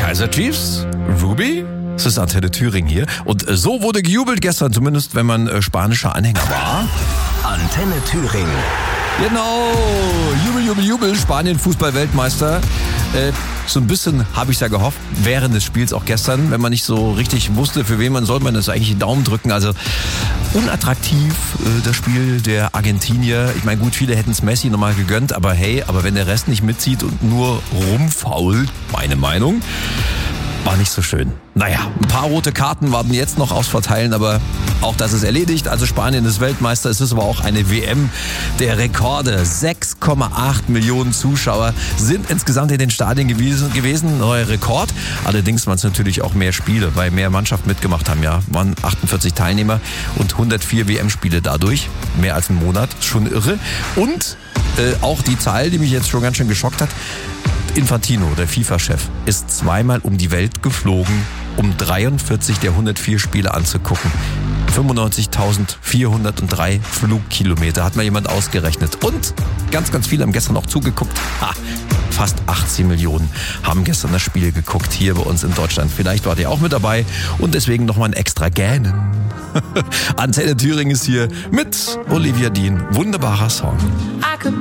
Kaiser Chiefs, Ruby. Es ist Antenne Thüringen hier. Und so wurde gejubelt gestern, zumindest wenn man spanischer Anhänger war. Antenne Thüringen. Genau, Jubel, Jubel, Jubel, Spanien Fußball-Weltmeister. So ein bisschen habe ich ja gehofft, während des Spiels auch gestern, wenn man nicht so richtig wusste, für wen man soll man das eigentlich den Daumen drücken. Also unattraktiv das Spiel der Argentinier. Ich meine, gut, viele hätten es Messi nochmal gegönnt, aber hey, wenn der Rest nicht mitzieht und nur rumfault, meine Meinung, war nicht so schön. Naja, ein paar rote Karten warten jetzt noch aufs Verteilen, aber auch das ist erledigt. Also Spanien ist Weltmeister, es ist aber auch eine WM der Rekorde. 6,8 Millionen Zuschauer sind insgesamt in den Stadien gewesen. Neuer Rekord. Allerdings waren es natürlich auch mehr Spiele, weil mehr Mannschaften mitgemacht haben. Ja, waren 48 Teilnehmer und 104 WM-Spiele dadurch. Mehr als ein Monat, schon irre. Und auch die Zahl, die mich jetzt schon ganz schön geschockt hat. Infantino, der FIFA-Chef, ist zweimal um die Welt geflogen, um 43 der 104 Spiele anzugucken. 95.403 Flugkilometer, hat mal jemand ausgerechnet. Und ganz, ganz viele haben gestern noch zugeguckt. Fast 18 Millionen haben gestern das Spiel geguckt, hier bei uns in Deutschland. Vielleicht wart ihr auch mit dabei und deswegen nochmal ein extra Gähnen. Antenne Thüringen ist hier mit Olivia Dean. Wunderbarer Song.